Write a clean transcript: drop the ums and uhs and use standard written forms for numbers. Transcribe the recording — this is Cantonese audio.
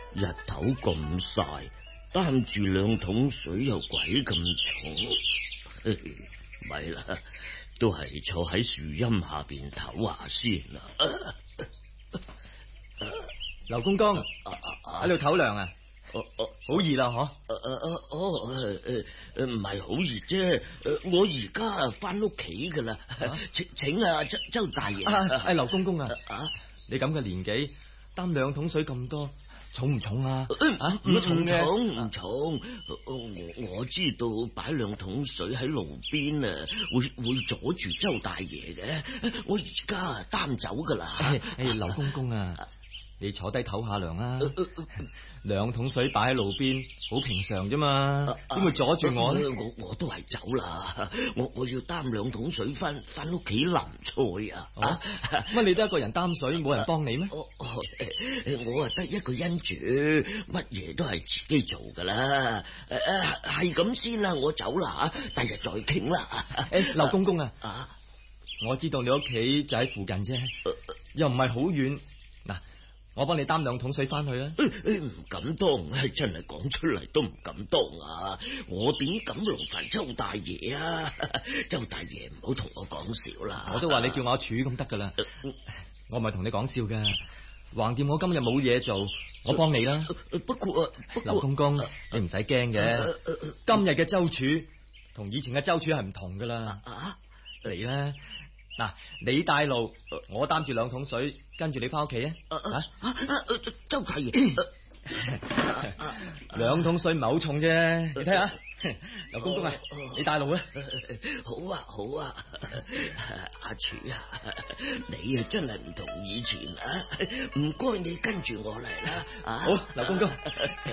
日頭咁曬，擔住2桶水又鬼咁重，咪啦，都係坐喺樹蔭下邊唞下先啦。 劉公公喺度唞涼啊？好熱啦，嗬？ 唔係好熱啫，我而家翻屋企噶啦。請啊，周大爺。 劉公公啊，你咁嘅年紀擔2桶水咁多，重唔重啊？ 唔重嘅，唔重。我知道擺2桶水喺路邊啊，會阻住周大爺嘅。我而家擔走噶啦。 劉公公啊，你坐低唞下涼啊！2桶水擺喺路邊，好平常啫嘛，點會阻住我咧？ 我都係走啦，我要擔2桶水翻屋企淋菜啊！ 乜你得一個人擔水，冇人幫你咩？ 我得一個因住，乜嘢都係自己做噶啦。係咁先啦，我走啦吓，第日再傾啦。 劉公公啊，我知道你屋企就喺附近啫，又唔係好遠。嗱，我幫你擔2桶水翻去啊！ 唔敢當，真係講出嚟都唔敢當啊！我點敢勞煩周大爺啊？周大爺唔好同我講笑啦！ 我都話你叫我處咁得噶啦，我唔係同你講笑噶。橫掂我今日冇嘢做，我幫你啦。 不過劉公公，你唔使驚嘅。今日嘅周處同以前嘅周處係唔同噶啦。嚟啦！嗱，你帶路，我擔住2桶水，跟住你翻屋企啊！ 周大爺 ，2桶水唔係好重啫，你睇下。劉公公啊，你帶路啊！ 好啊，阿柱啊，你啊真係唔同以前啊，唔該你跟住我嚟啦。 好，劉公公。